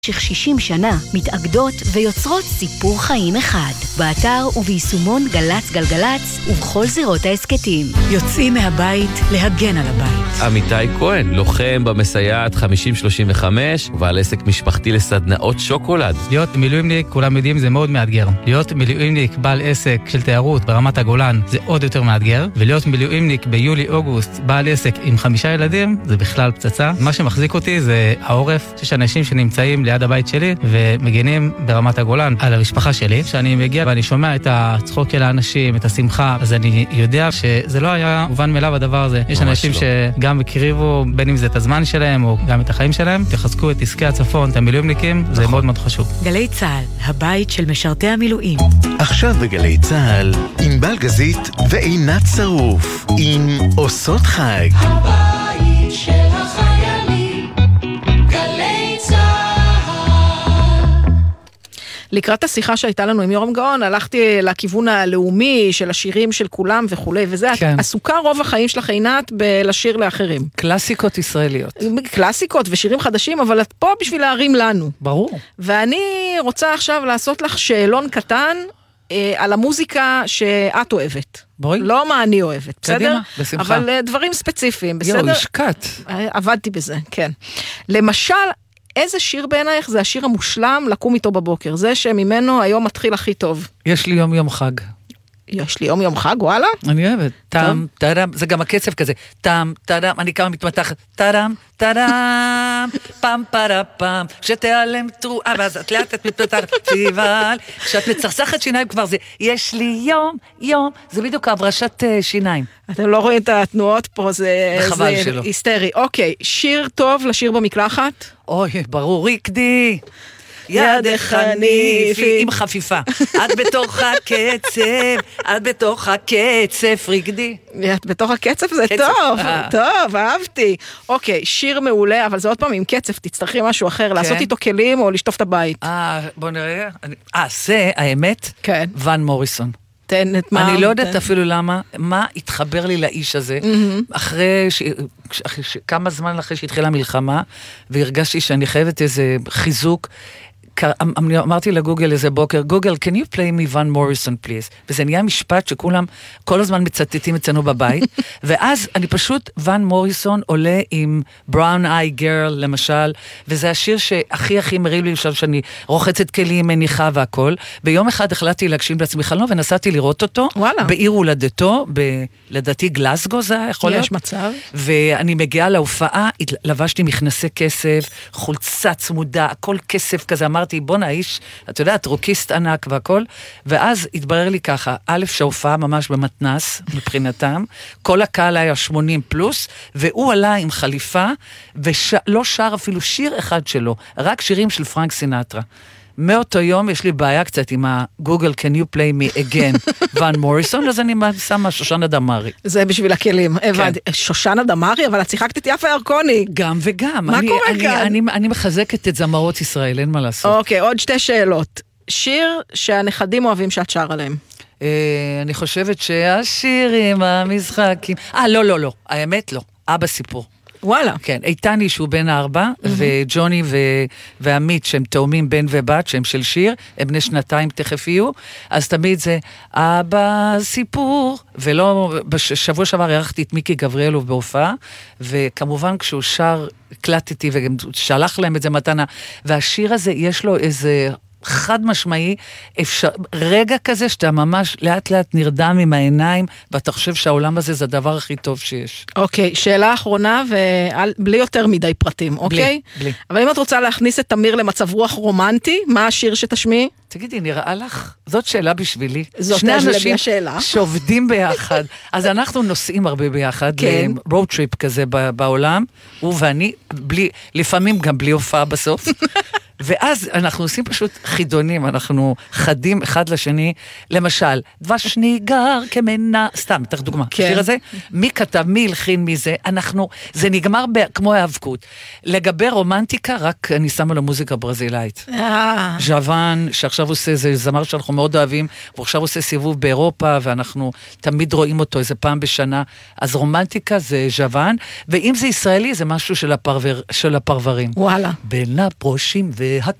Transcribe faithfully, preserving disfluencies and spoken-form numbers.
במשך שישים שנה מתאגדות ויוצרות סיפור חיים אחד. באתר וביישומון גלץ גלגלץ ובכל זירות העסקתים. יוצאים מהבית להגן על הבית. עמיתי כהן, לוחם במסייעת חמישים שלושים וחמש ובעל עסק משפחתי לסדנאות שוקולד. להיות מילואימניק, כולם יודעים, זה מאוד מאתגר. להיות מילואימניק בעל עסק של תיירות ברמת הגולן זה עוד יותר מאתגר, ולהיות מילואימניק ביולי-אוגוסט בעל עסק עם חמישה ילדים זה בכלל פצצה. מה שמחזיק אותי זה העורף, שיש אנשים שנמצאים ליד הבית שלי ומגינים ברמת הגולן על המשפחה שלי. כשאני מגיע ואני שומע את הצחוק של האנשים, את השמחה, אז אני יודע שזה לא היה מובן מאליו הדבר הזה. יש אנשים לא. שגם הקריבו, בין אם זה את הזמן שלהם או גם את החיים שלהם, תחזקו את עסקי הצפון, את המילואימניקים, זה מאוד מאוד חשוב. גלי צהל, הבית של משרתי המילואים. עכשיו בגלי צהל, עם בלגזית ועינת שרוף, עם עושות חג. הבית של החיילים, גלי צהל. לקראת השיחה שהייתה לנו עם יורם גאון, הלכתי לכיוון הלאומי של השירים של כולם וכו', וזה כן. עסוקה רוב החיים שלך עינת בלשיר לאחרים. קלאסיקות ישראליות. קלאסיקות ושירים חדשים, אבל את פה בשביל להרים לנו. ברור. ואני רוצה עכשיו לעשות לך שאלון קטן, אה, על המוזיקה שאת אוהבת. בואי. לא מה אני אוהבת, בסדר? קדימה, בשמחה. אבל אה, דברים ספציפיים, בסדר? יו, השקט. אה, עבדתי בזה, כן. למשל, איזה שיר בעינייך זה השיר המושלם לקום איתו בבוקר? זה שממנו היום מתחיל הכי טוב. יש לי יום יום חג. יש לי יום יום חג, וואלה? אני אוהבת. טאם, טאדם, זה גם הקצב כזה. טאם, טאדם, אני כמה מתמתחת. טאדם, טאדם, פם פרה פם, שתיעלם תרועה, ואז את לאט את מתפתחת פיבל, כשאת מצחצחת שיניים כבר זה, יש לי יום, יום, זה בדיוק הברשת שיניים. אתם לא רואים את התנועות פה, זה היסטרי. אוקיי, שיר טוב לשיר במקלחת? אוי, ברור, ריקדי. ידך ניפי עם חפיפה, את בתוך הקצב, את בתוך הקצב, ריקדי. את בתוך הקצב זה טוב, טוב, אהבתי. אוקיי, שיר מעולה, אבל זה עוד פעם עם קצב, תצטרכי משהו אחר, לעשות איתו כלים או לשטוף את הבית. אה, בוא נראה. אה, זה האמת, ון מוריסון. אני לא יודעת אפילו למה, מה התחבר לי לאיש הזה, אחרי כמה זמן אחרי שהתחילה המלחמה, והרגשתי שאני חייבת איזה חיזוק, אמרתי לגוגל איזה בוקר, גוגל, can you play me Van Morrison please? וזה נהיה משפט שכולם כל הזמן מצטטים אצלנו בבית, ואז אני פשוט, Van Morrison עולה עם Brown Eye Girl למשל, וזה השיר שהכי הכי מרים לי עכשיו שאני רוחצת כלים, מניחה והכל. ביום אחד החלטתי להגשים לעצמי חלום, ונסעתי לראות אותו, וואלה. בעיר הולדתו, לדעתי גלסגו זה יכול להיות. יש מצב. ואני מגיעה להופעה, לבשתי מכנסי כסף, חולצה צמודה, הכל כסף כזה, אמרתי, בוא נאיש, אתה יודע, טרוקיסט ענק והכל, ואז התברר לי ככה, א' שהופעה ממש במתנס, מבחינתם, כל הקהל היה שמונים פלוס, והוא עלה עם חליפה, ולא שר אפילו שיר אחד שלו, רק שירים של פרנק סינטרה. מאותו יום יש לי בעיה קצת עם הגוגל, can you play me again, ון מוריסון, אז אני שמה שושנה דמארי. זה בשביל הכלים. כן. שושנה דמארי, אבל את שיחקת את יפה ירקוני. גם וגם. מה אני, קורה אני, כאן? אני, אני מחזקת את זמרות ישראל, אין מה לעשות. אוקיי, עוד שתי שאלות. שיר שהנכדים אוהבים שאת שר עליהם. אה, אני חושבת שהשירים, המשחקים... אה, לא, לא, לא. האמת לא. אבא סיפור. וואלה. כן, איתני שהוא בן ארבע, mm-hmm. וג'וני ו... ועמית שהם תאומים בן ובת, שהם של שיר, הם בני שנתיים תכף יהיו, אז תמיד זה אבא סיפור, ולא, בשבוע שעבר ערכתי את מיקי גבריאלוב בהופעה, וכמובן כשהוא שר, הקלטתי וגם שלח להם את זה מתנה, והשיר הזה יש לו איזה... חד משמעי, אפשר, רגע כזה שאתה ממש לאט לאט נרדם עם העיניים, ואתה חושב שהעולם הזה זה הדבר הכי טוב שיש. אוקיי, שאלה אחרונה, ובלי יותר מדי פרטים, אוקיי? בלי, בלי. אבל אם את רוצה להכניס את תמיר למצב רוח רומנטי, מה השיר שתשמיעי? תגידי, נראה לך? זאת שאלה בשבילי. זאת שני אנשים השאלה. שעובדים ביחד. אז אנחנו נוסעים הרבה ביחד, כן. לרוד טריפ כזה בעולם, הוא ואני, בלי, לפעמים גם בלי הופעה בסוף. ואז אנחנו עושים פשוט חידונים, אנחנו חדים אחד לשני, למשל, דבש ניגר כמנה, סתם, תח דוגמה, כן. השיר הזה, מי כתב, מי הלחין מזה, אנחנו, זה נגמר ב, כמו ההאבקות. לגבי רומנטיקה, רק אני שמה לו מוזיקה ברזילאית. ז'וון, שעכשיו עושה, זה זמר שאנחנו מאוד אוהבים, והוא עכשיו עושה סיבוב באירופה, ואנחנו תמיד רואים אותו איזה פעם בשנה, אז רומנטיקה זה ז'וון, ואם זה ישראלי, זה משהו של, הפרבר, של הפרברים. וואלה. בין הפרושים ו... אה,